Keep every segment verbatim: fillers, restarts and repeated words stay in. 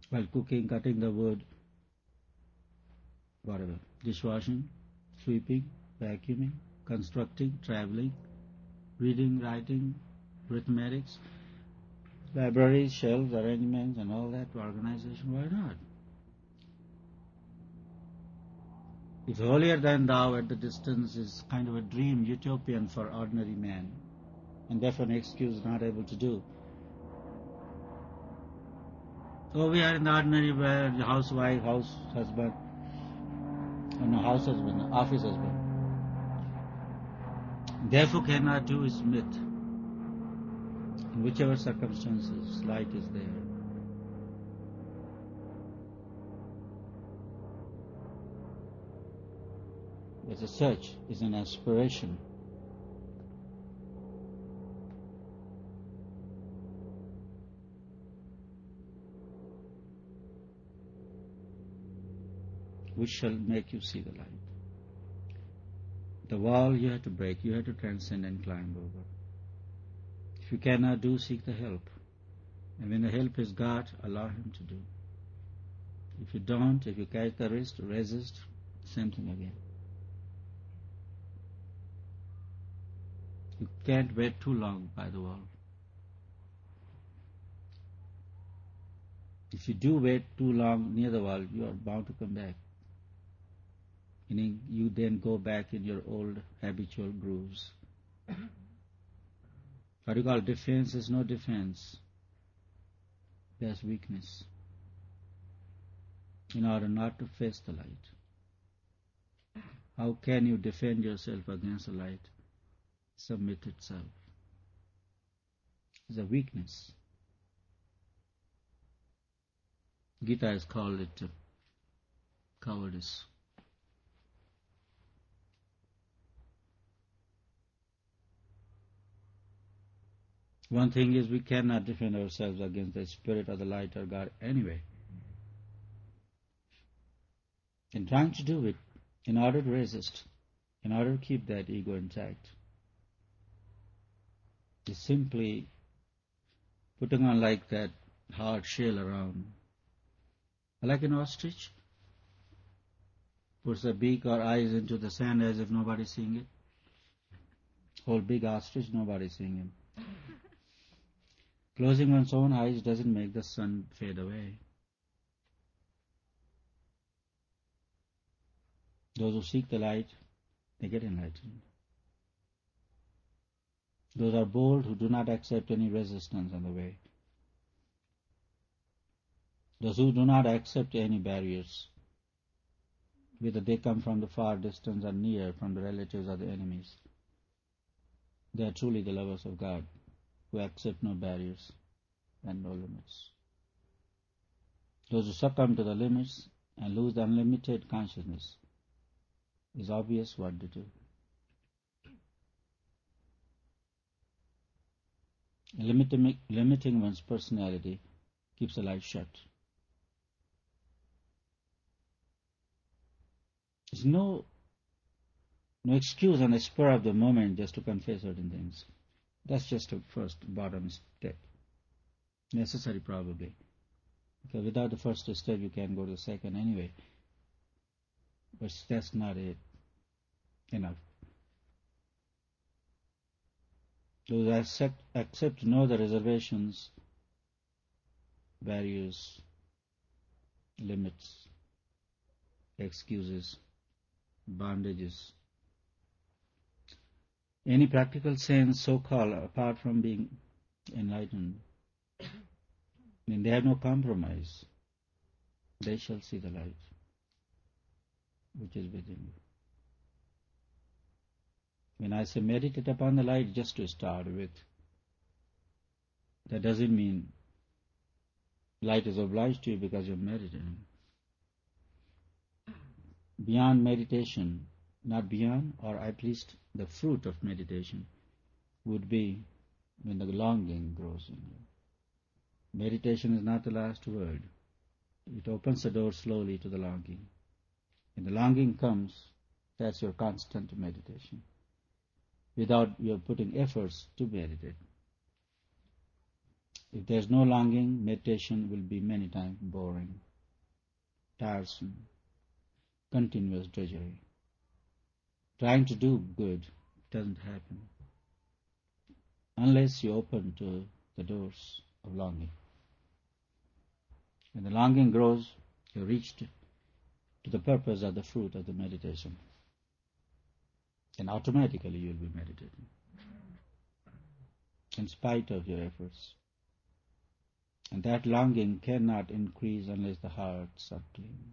while cooking, cutting the wood, whatever, dishwashing, sweeping, vacuuming, constructing, traveling, reading, writing, arithmetics, libraries, shelves, arrangements, and all that organization. Why not? If holier than thou at the distance is kind of a dream, utopian for ordinary man, and therefore an excuse not able to do. So we are in the ordinary where the housewife, house husband, or no, house husband, office husband. Therefore cannot do is myth. In whichever circumstances, light is there. It's a search, it's an aspiration. Which shall make you see the light. The wall you have to break, you have to transcend and climb over. If you cannot do, seek the help. And when the help is God, allow Him to do. If you don't, if you catch the wrist, resist, same thing again. You can't wait too long by the wall. If you do wait too long near the wall, you are bound to come back. Meaning you then go back in your old habitual grooves. What you call defense is no defense. There's weakness. In order not to face the light. How can you defend yourself against the light? Submit itself. It's a weakness. Gita has called it cowardice. One thing is we cannot defend ourselves against the spirit or the light or God anyway. In trying to do it, in order to resist, in order to keep that ego intact, is simply putting on like that hard shell around. Like an ostrich, puts a beak or eyes into the sand as if nobody's seeing it. Whole big ostrich, nobody's seeing him. Closing one's own eyes doesn't make the sun fade away. Those who seek the light, they get enlightened. Those are bold who do not accept any resistance on the way. Those who do not accept any barriers, whether they come from the far distance or near, from the relatives or the enemies, they are truly the lovers of God, who accept no barriers and no limits. Those who succumb to the limits and lose the unlimited consciousness, is obvious what they do. Limiting, limiting one's personality keeps the light shut. There's no, no excuse on the spur of the moment just to confess certain things. That's just a first bottom step. Necessary probably. Because without the first step you can't go to the second anyway. But that's not it. Enough. Those accept, accept no the reservations, barriers, limits, excuses, bondages. Any practical sense, so-called, apart from being enlightened, when they have no compromise, they shall see the light which is within you. When I say meditate upon the light, just to start with, that doesn't mean light is obliged to you because you're meditating. Beyond meditation, not beyond, or at least the fruit of meditation, would be when the longing grows in you. Meditation is not the last word. It opens the door slowly to the longing. When the longing comes, that's your constant meditation, without your putting efforts to meditate. If there's no longing, meditation will be many times boring, tiresome, continuous drudgery. Trying to do good doesn't happen unless you open to the doors of longing. When the longing grows, you reach to, to the purpose of the fruit of the meditation. And automatically you will be meditating, in spite of your efforts. And that longing cannot increase unless the hearts are clean,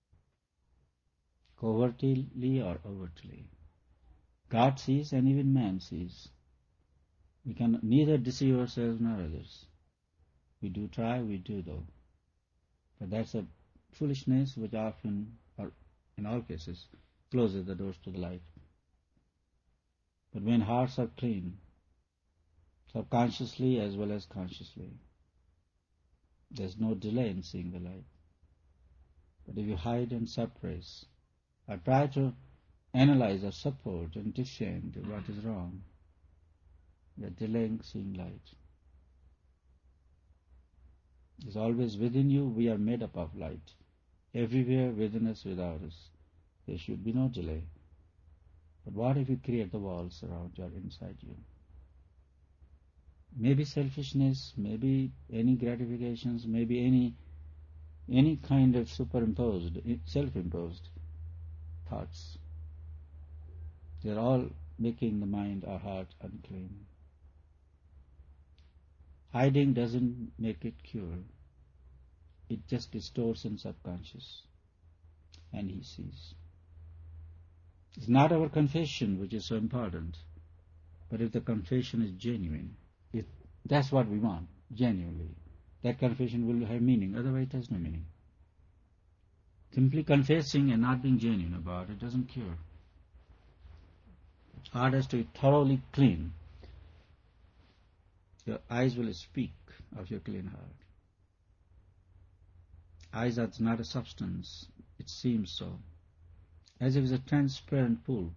covertly or overtly. God sees and even man sees. We can neither deceive ourselves nor others. We do try, we do though. But that's a foolishness which often, or in all cases, closes the doors to the light. But when hearts are clean, subconsciously as well as consciously, there's no delay in seeing the light. But if you hide and suppress, or try to analyze or support and defend what is wrong, you're delaying seeing light. It's always within you. We are made up of light. Everywhere within us, without us. There should be no delay. But what if you create the walls around you or inside you? Maybe selfishness, maybe any gratifications, maybe any any kind of superimposed, self-imposed thoughts. They're all making the mind or heart unclean. Hiding doesn't make it cure. It just distorts in subconscious, and he sees. It's not our confession which is so important, but if the confession is genuine, if that's what we want, genuinely, that confession will have meaning. Otherwise it has no meaning. Simply confessing and not being genuine about it doesn't cure. Heart has to be thoroughly clean. Your eyes will speak of your clean heart. Eyes are not a substance, it seems so. As if it's a transparent pool.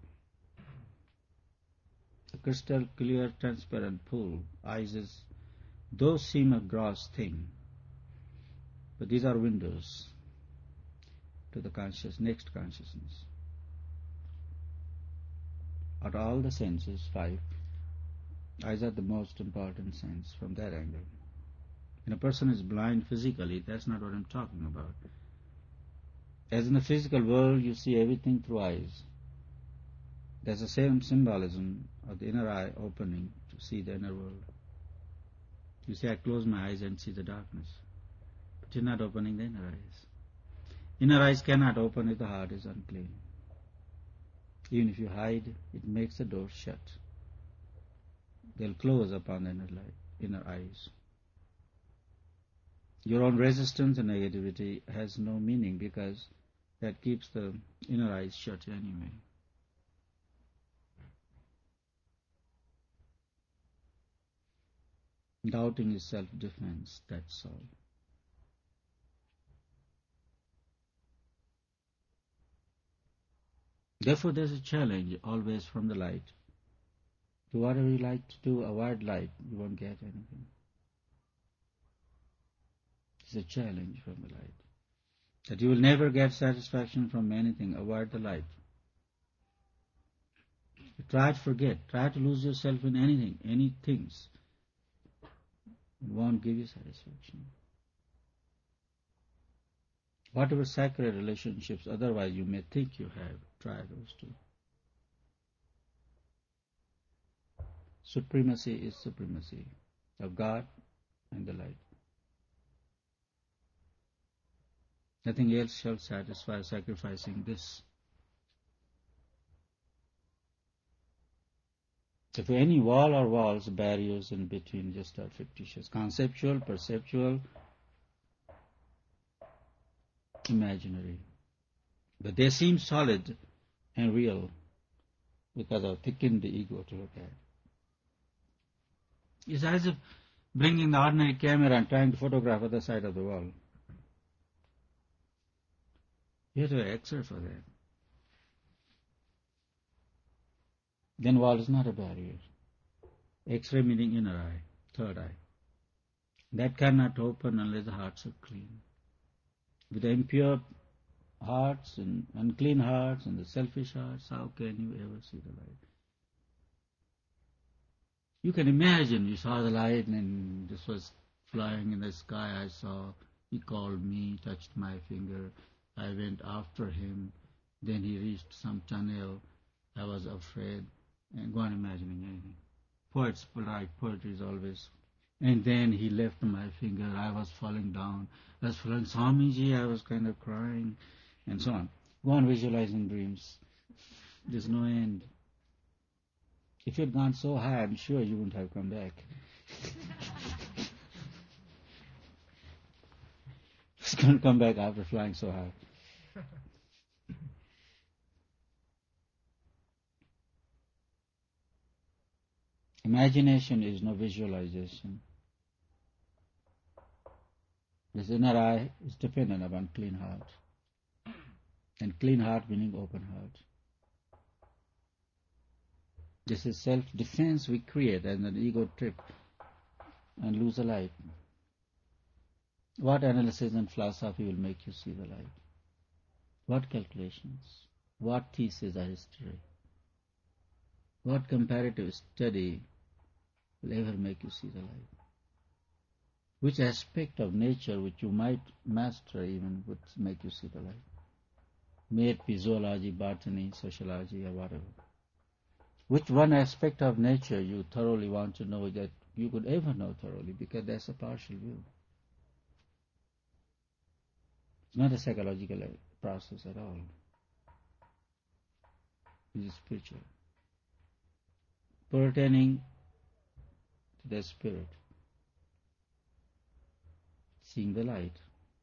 A crystal clear transparent pool. Eyes is, those seem a gross thing, but these are windows to the conscious, next consciousness. Out of all the senses, five, eyes are the most important sense from that angle. When a person is blind physically, that's not what I'm talking about. As in the physical world, you see everything through eyes. There's the same symbolism of the inner eye opening to see the inner world. You say, I close my eyes and see the darkness. But you're not opening the inner eyes. Inner eyes cannot open if the heart is unclean. Even if you hide, it makes the door shut. They'll close upon the inner light, inner eyes. Your own resistance and negativity has no meaning because that keeps the inner eyes shut anyway. Doubting is self-defense, that's all. Therefore, there's a challenge always from the light. Do whatever you like to do, avoid light, you won't get anything. It's a challenge from the light. That you will never get satisfaction from anything, avoid the light. You try to forget, try to lose yourself in anything, any things. It won't give you satisfaction. Whatever sacred relationships otherwise you may think you have, try those too. Supremacy is supremacy of God and the light. Nothing else shall satisfy sacrificing this. If any wall or walls, barriers in between just are fictitious, conceptual, perceptual, imaginary. But they seem solid and real because I've thickened the ego to look at. It's as if bringing the ordinary camera and trying to photograph other side of the wall. You have to have X-ray for that. Then wall is not a barrier. X-ray meaning inner eye, third eye. That cannot open unless the hearts are clean. With the impure hearts and unclean hearts and the selfish hearts, how can you ever see the light? You can imagine you saw the light and this was flying in the sky. I saw, he called me, touched my finger. I went after him. Then he reached some tunnel. I was afraid. And go on imagining anything. Poets write, poetry is always. And then he left my finger. I was falling down. I was falling, Swamiji, I was kind of crying, and so on. Go on visualizing dreams. There's no end. If you had gone so high, I'm sure you wouldn't have come back. It's going to come back after flying so high. Imagination is no visualization. This inner eye is dependent upon clean heart. And clean heart meaning open heart. This is self-defense we create and an ego trip and lose the light. What analysis and philosophy will make you see the light? What calculations? What thesis or history? What comparative study will ever make you see the light? Which aspect of nature which you might master even would make you see the light? May it be zoology, botany, sociology, or whatever. Which one aspect of nature you thoroughly want to know that you could ever know thoroughly, because that's a partial view. It's not a psychological process at all. It is spiritual. Pertaining to the spirit. Seeing the light.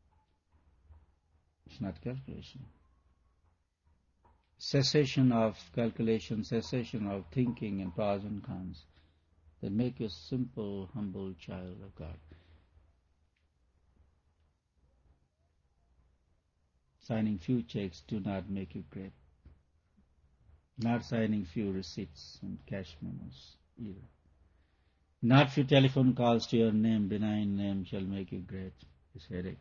It's not calculation. Cessation of calculation, cessation of thinking and pros and cons that make you a simple, humble child of God. Signing few checks do not make you great. Not signing few receipts and cash memos either. Not few telephone calls to your name, benign name, shall make you great. It's headache.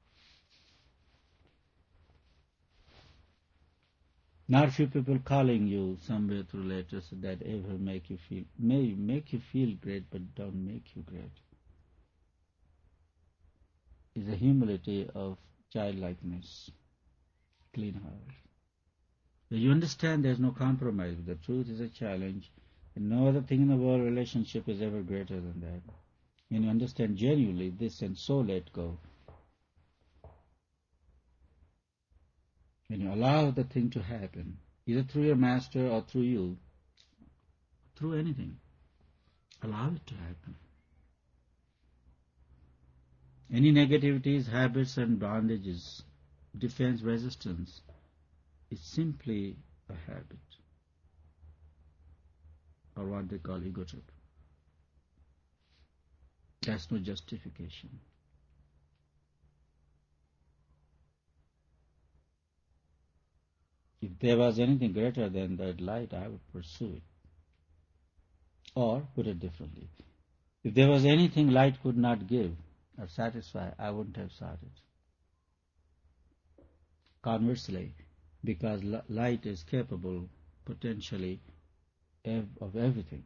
Not few people calling you somewhere through letters that ever make you feel, may make you feel great, but don't make you great. It's the humility of childlikeness, clean heart. You understand there's no compromise. The truth is a challenge, and no other thing in the world relationship is ever greater than that. When you understand genuinely this and so let go, when you allow the thing to happen, either through your master or through you, through anything, allow it to happen. Any negativities, habits and bondages, defense, resistance, is simply a habit, or what they call ego trip. That's no justification. If there was anything greater than that light, I would pursue it. Or, put it differently, if there was anything light could not give or satisfy, I wouldn't have sought it. Conversely, because light is capable, potentially, of everything,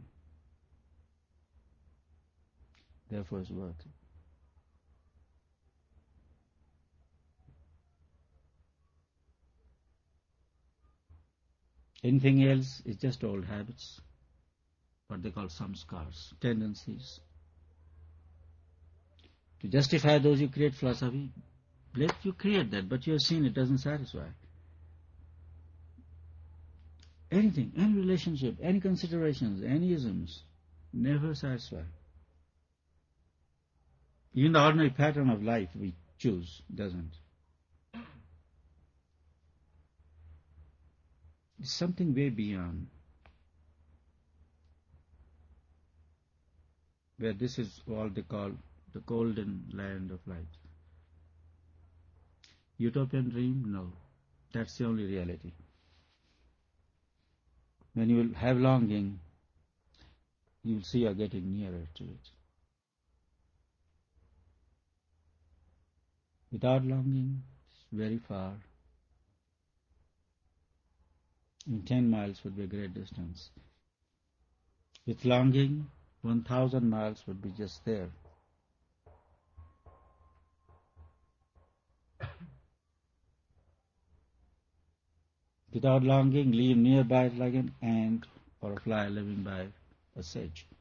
therefore it's worth it. Anything else is just old habits, what they call samskars, tendencies. To justify those you create philosophy, let you create that, but you have seen it doesn't satisfy. Anything, any relationship, any considerations, any isms, never satisfy. Even the ordinary pattern of life we choose doesn't. It's something way beyond, where this is what they call the golden land of light. Utopian dream? No. That's the only reality. When you will have longing, you will see you are getting nearer to it. Without longing, it's very far. In ten miles would be a great distance. With longing, one thousand miles would be just there. Without longing, live nearby like an ant or a fly living by a sedge.